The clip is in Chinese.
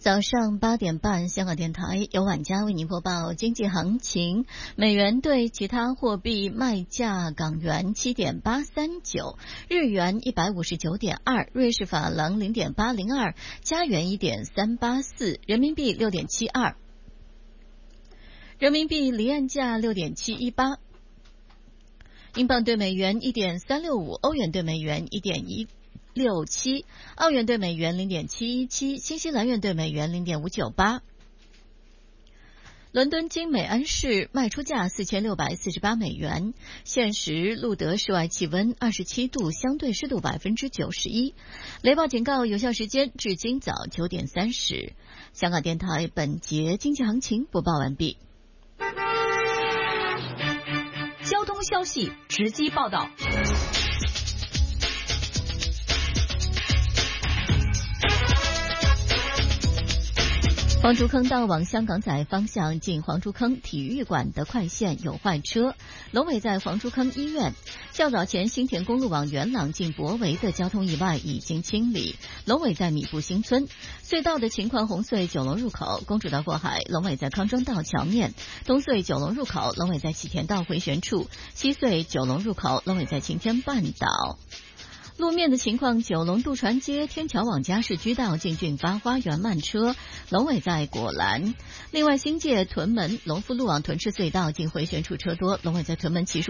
早上8点半，香港电台由晚佳为您播报经济行情。美元对其他货币卖价：港元7.839，日元159.2，瑞士法郎0.802，加元1.384，人民币6.72，人民币离岸价6.718，英镑对美元1.365，欧元对美元1.167，澳元对美元0.717，新西兰元对美元0.598。伦敦金每安士卖出价4648美元，现时录得室外气温27度，相对湿度91%。雷暴警告有效时间至今早9点30。香港电台本节经济行情播报完毕。 交通消息直击报道。 黄竹坑道往香港仔方向进黄竹坑体育馆的快线有坏车，龙尾在黄竹坑医院。较早前新田公路往元朗进博围的交通意外已经清理，龙尾在米布新村。隧道的情况：红隧九龙入口公主道过海，龙尾在康庄道桥面；东隧九龙入口龙尾在启田道回旋处；西隧九龙入口龙尾在晴天半岛。路面的情况：九龙渡船街天桥往嘉市居道进俊发花园慢车，龙尾在果栏。另外，新界屯门龙富路往屯赤隧道进回旋处车多，龙尾在屯门骑术